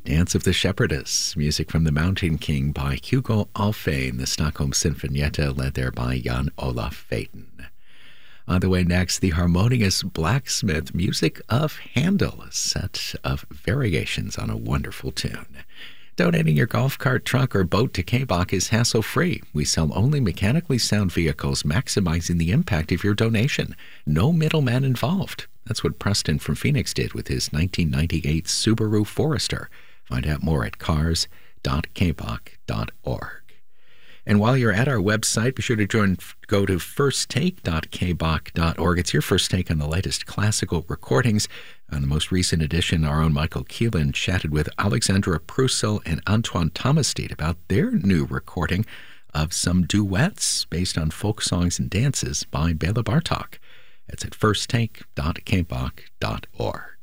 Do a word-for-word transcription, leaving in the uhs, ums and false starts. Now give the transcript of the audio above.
Dance of the Shepherdess, music from The Mountain King by Hugo Alfvén, the Stockholm Sinfonietta, led there by Jan Olaf Veyden. On the way next, the harmonious blacksmith music of Handel, a set of variations on a wonderful tune. Donating your golf cart, truck, or boat to K B O C is hassle-free. We sell only mechanically sound vehicles, maximizing the impact of your donation. No middleman involved. That's what Preston from Phoenix did with his nineteen ninety-eight Subaru Forester. Find out more at cars dot k b o c dot org. And while you're at our website, be sure to join, go to first take dot k b o c dot org. It's your first take on the latest classical recordings. On the most recent edition, our own Michael Keelan chatted with Alexandra Prussel and Antoine Thomassteed about their new recording of some duets based on folk songs and dances by Bela Bartok. It's at first take dot k b o c dot org.